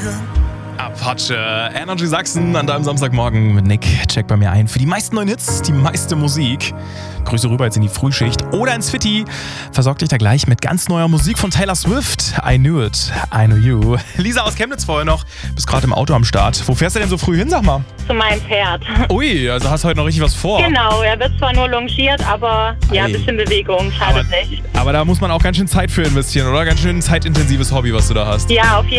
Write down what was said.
Apache, Energy Sachsen an deinem Samstagmorgen mit Nick. Check bei mir ein für die meisten neuen Hits, die meiste Musik. Grüße rüber jetzt in die Frühschicht oder ins Fitti. Versorg dich da gleich mit ganz neuer Musik von Taylor Swift. I knew it, I know you. Lisa aus Chemnitz vorher noch. Bist gerade im Auto am Start. Wo fährst du denn so früh hin, sag mal? Zu meinem Pferd. Ui, also hast du heute noch richtig was vor. Genau, er wird zwar nur longiert, aber ja, ein bisschen Bewegung, schadet nicht. Aber da muss man auch ganz schön Zeit für investieren, oder? Ganz schön zeitintensives Hobby, was du da hast. Ja, auf jeden Fall.